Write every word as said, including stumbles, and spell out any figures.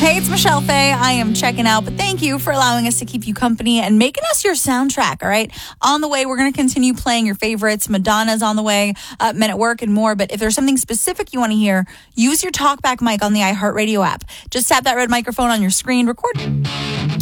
Hey, it's Michelle Fay. I am checking out, but thank you for allowing us to keep you company and making us your soundtrack, all right? On the way, we're going to continue playing your favorites. Madonna's on the way, uh, Men at Work, and more. But if there's something specific you want to hear, use your TalkBack mic on the iHeartRadio app. Just tap that red microphone on your screen, record